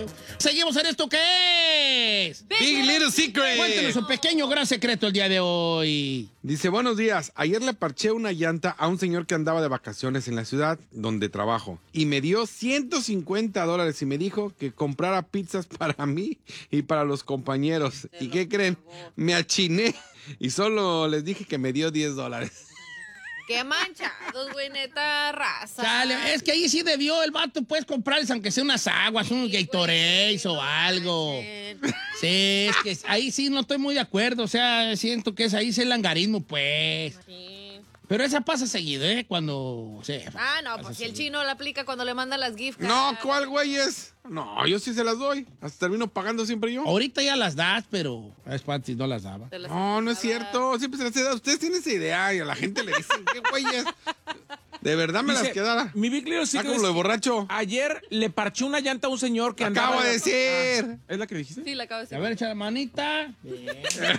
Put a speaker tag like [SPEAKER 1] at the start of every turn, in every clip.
[SPEAKER 1] Seguimos en esto que es
[SPEAKER 2] Big Little Secret.
[SPEAKER 1] Cuéntenos un pequeño gran secreto el día de hoy.
[SPEAKER 2] Dice, buenos días. Ayer le parché una llanta a un señor que andaba de vacaciones en la ciudad donde trabajo. Y me dio $150 y me dijo que comprara pizzas para mí y para los compañeros. ¿Y qué creen? Me achiné y solo les dije que me dio $10.
[SPEAKER 3] Qué manchados, güey, neta, raza.
[SPEAKER 1] Chale, es que ahí sí debió el vato, puedes comprarles aunque sea unas aguas, unos Gatorades o algo. Sí, es que ahí sí no estoy muy de acuerdo, o sea, siento que es ahí es el langarismo, pues.
[SPEAKER 3] Sí.
[SPEAKER 1] Pero esa pasa seguido, ¿eh? Cuando... Sí,
[SPEAKER 3] No, pues si el chino la aplica cuando le manda las gift
[SPEAKER 2] No,
[SPEAKER 3] cards.
[SPEAKER 2] ¿cuál güey es? No, yo sí se las doy. Hasta termino pagando siempre yo.
[SPEAKER 1] ahorita ya las das, pero es antes no las daba.
[SPEAKER 3] Te las
[SPEAKER 2] No es
[SPEAKER 3] mandaba.
[SPEAKER 2] cierto. Siempre se las he dado. Ustedes tienen esa idea y a la gente le dicen, ¿qué güey es? De verdad me
[SPEAKER 4] Dice,
[SPEAKER 2] las quedara.
[SPEAKER 4] Mi Big Little Secret
[SPEAKER 2] como lo de
[SPEAKER 4] es que
[SPEAKER 2] borracho.
[SPEAKER 4] Ayer le parché una llanta a un señor que andaba...
[SPEAKER 2] Acabo de decir.
[SPEAKER 4] ¿Es la que dijiste?
[SPEAKER 3] Sí, la acabo de decir.
[SPEAKER 1] A ver, echa la manita. Bien.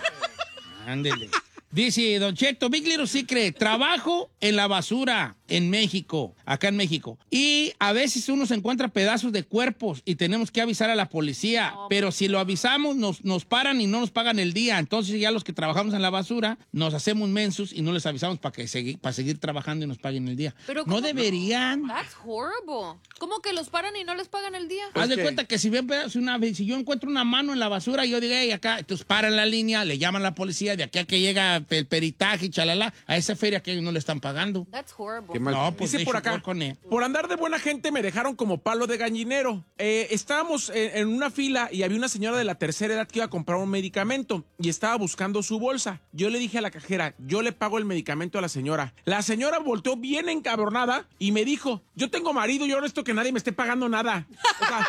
[SPEAKER 1] Ándele. Dice Don Cheto, Big Little Secret, trabajo en la basura en México, acá en México. Y a veces uno se encuentra pedazos de cuerpos y tenemos que avisar a la policía. Pero si lo avisamos, nos paran y no nos pagan el día. Entonces ya los que trabajamos en la basura nos hacemos mensos y no les avisamos para seguir trabajando y nos paguen el día.
[SPEAKER 3] Pero
[SPEAKER 1] No
[SPEAKER 3] ¿cómo?
[SPEAKER 1] deberían.
[SPEAKER 3] That's horrible. ¿Cómo que los paran y no les pagan el día?
[SPEAKER 1] Haz de
[SPEAKER 2] que-
[SPEAKER 1] cuenta que si si yo encuentro una mano en la basura, yo digo, hey, acá, entonces paran la línea, le llaman a la policía, de aquí a que llega el peritaje, chalala, a esa feria que ellos no le están pagando.
[SPEAKER 3] That's horrible.
[SPEAKER 2] Qué mal.
[SPEAKER 1] No, pues
[SPEAKER 4] Dice por acá, por andar de buena gente me dejaron como palo de gallinero. Estábamos en una fila y había una señora de la tercera edad que iba a comprar un medicamento y estaba buscando su bolsa. Yo le dije a la cajera, yo le pago el medicamento a la señora. La señora volteó bien encabronada y me dijo, yo tengo marido, yo no necesito que nadie me esté pagando nada. O sea,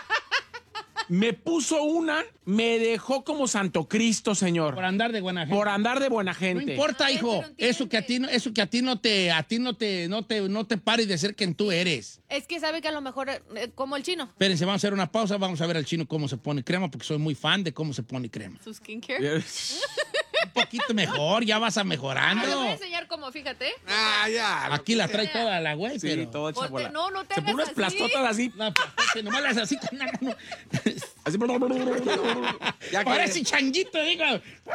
[SPEAKER 4] me puso me dejó como Santo Cristo, señor.
[SPEAKER 1] Por andar de buena gente.
[SPEAKER 4] Por andar de buena
[SPEAKER 1] No
[SPEAKER 4] gente.
[SPEAKER 1] importa,
[SPEAKER 3] Ay,
[SPEAKER 1] hijo,
[SPEAKER 3] pero entiende.
[SPEAKER 1] eso que a ti no te pares de ser quien tú eres.
[SPEAKER 3] Es que sabe que a lo mejor, como el chino.
[SPEAKER 1] Espérense, vamos a hacer una pausa, vamos a ver al chino cómo se pone crema, porque soy muy fan de cómo se pone crema.
[SPEAKER 3] Su skincare.
[SPEAKER 1] Un poquito mejor, ya vas a
[SPEAKER 3] Le voy a
[SPEAKER 1] mejorando.
[SPEAKER 3] enseñar cómo, fíjate.
[SPEAKER 2] Ya.
[SPEAKER 1] Aquí la trae toda la güey,
[SPEAKER 4] Sí,
[SPEAKER 1] pero...
[SPEAKER 4] todo hecho
[SPEAKER 3] Ponte-
[SPEAKER 4] bola.
[SPEAKER 3] no te
[SPEAKER 4] Se
[SPEAKER 3] hagas
[SPEAKER 4] pone unas
[SPEAKER 3] así.
[SPEAKER 4] plastotas así.
[SPEAKER 1] No, pues, nomás le haces así con una mano.
[SPEAKER 4] Así.
[SPEAKER 2] Ya
[SPEAKER 1] Parece changuito, digo.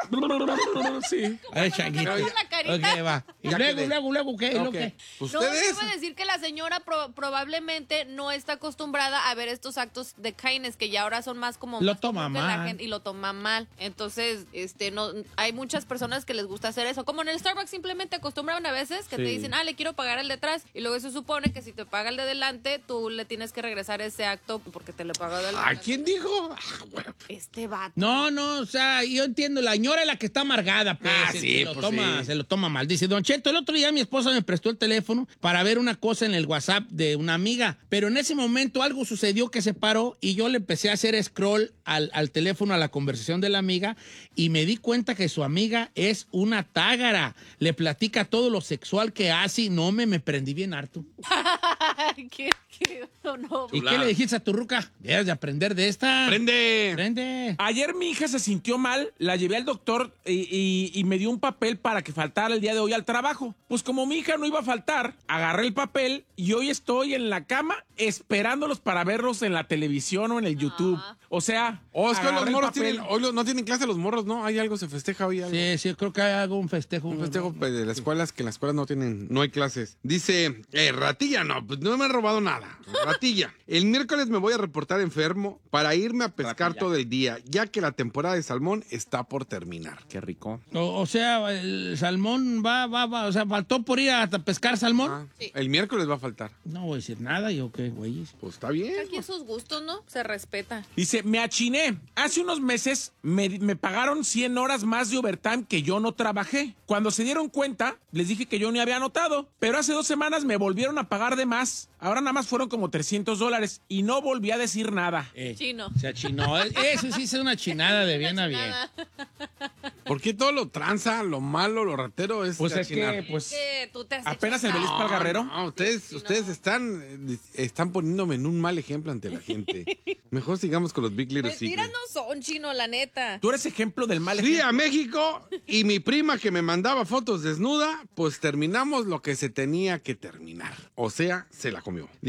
[SPEAKER 4] Sí.
[SPEAKER 1] A ver, changuito.
[SPEAKER 3] Pero ya- la carita.
[SPEAKER 1] Ok, va. Y
[SPEAKER 2] Ya
[SPEAKER 1] luego,
[SPEAKER 2] quedé.
[SPEAKER 1] luego, ¿qué?
[SPEAKER 4] Ok.
[SPEAKER 1] ¿Lo qué?
[SPEAKER 3] No, yo
[SPEAKER 2] Ustedes.
[SPEAKER 3] iba a decir que la señora probablemente no está acostumbrada a ver estos actos de kindness que ya ahora son más como...
[SPEAKER 1] Lo
[SPEAKER 3] más
[SPEAKER 1] toma
[SPEAKER 3] común que la
[SPEAKER 1] mal.
[SPEAKER 3] gente, y lo toma mal. Entonces, no, hay muchas personas que les gusta hacer eso. Como en el Starbucks simplemente acostumbran a veces que te dicen, le quiero pagar el de atrás. Y luego se supone que si te paga el de delante, tú le tienes que regresar ese acto porque te lo pagó de
[SPEAKER 2] ¿A
[SPEAKER 3] delante.
[SPEAKER 2] quién dijo? Bueno.
[SPEAKER 3] Este vato.
[SPEAKER 1] No, o sea, yo entiendo, la señora es la que está amargada, pues,
[SPEAKER 2] Sí, pues sí.
[SPEAKER 1] se lo toma mal. Dice, Don Cheto, el otro día mi esposa me prestó el teléfono para ver una cosa en el WhatsApp de una amiga, pero en ese momento algo sucedió que se paró y yo le empecé a hacer scroll al teléfono, a la conversación de la amiga, y me di cuenta que su amiga es una tágara. Le platica todo lo sexual que hace y no me prendí bien harto.
[SPEAKER 3] ¿Qué? No.
[SPEAKER 1] ¿Y qué le dijiste a tu ruca? Debes de aprender de esta.
[SPEAKER 2] Prende.
[SPEAKER 1] Prende.
[SPEAKER 4] Ayer mi hija se sintió mal, la llevé al doctor y me dio un papel para que faltara el día de hoy al trabajo. Pues como mi hija no iba a faltar, agarré el papel y hoy estoy en la cama esperándolos para verlos en la televisión o en el YouTube. O sea,
[SPEAKER 2] Oh, es que hoy los
[SPEAKER 4] agarré el
[SPEAKER 2] morros
[SPEAKER 4] papel.
[SPEAKER 2] no tienen clase los morros, ¿no? Hay algo, se festeja hoy algo.
[SPEAKER 1] Sí, creo que hay algún festejo.
[SPEAKER 2] Un festejo de las escuelas, que en las escuelas no hay clases. Dice, ratilla, no, pues no me han robado nada. Ratilla, el miércoles me voy a reportar enfermo para irme a pescar todo el día, ya que la temporada de salmón está por terminar.
[SPEAKER 4] Qué rico.
[SPEAKER 1] O sea, el salmón va, o sea, faltó por ir a pescar salmón.
[SPEAKER 2] Ah,
[SPEAKER 3] Sí.
[SPEAKER 2] El miércoles va a faltar.
[SPEAKER 1] No voy a decir nada, yo qué, güeyes.
[SPEAKER 2] Pues está bien.
[SPEAKER 3] Aquí sus gustos, ¿no? Se respeta.
[SPEAKER 4] Dice, me achiné. Hace unos meses me pagaron 100 horas más de overtime que yo no trabajé. Cuando se dieron cuenta, les dije que yo ni había anotado. Pero hace 2 semanas me volvieron a pagar de más. Ahora nada más fueron como $300 y no volví a decir nada.
[SPEAKER 3] Chino.
[SPEAKER 1] Se achinó. Eso sí es una chinada de bien a bien.
[SPEAKER 3] Nada.
[SPEAKER 2] ¿Por qué todo lo tranza, lo malo, lo ratero es
[SPEAKER 4] Pues es
[SPEAKER 2] achinar?
[SPEAKER 4] que, pues,
[SPEAKER 3] Que tú te has
[SPEAKER 4] apenas
[SPEAKER 3] hecho
[SPEAKER 4] el Belis
[SPEAKER 3] esa-
[SPEAKER 4] Palgarrero.
[SPEAKER 2] No, ustedes están poniéndome en un mal ejemplo ante la gente. Mejor sigamos con los Big Little
[SPEAKER 3] Mentiras
[SPEAKER 2] Secret.
[SPEAKER 3] no son, chino, la neta.
[SPEAKER 4] Tú eres ejemplo del mal
[SPEAKER 2] Fui
[SPEAKER 4] ejemplo.
[SPEAKER 2] a México y mi prima que me mandaba fotos desnuda, pues terminamos lo que se tenía que terminar. O sea, se la comió.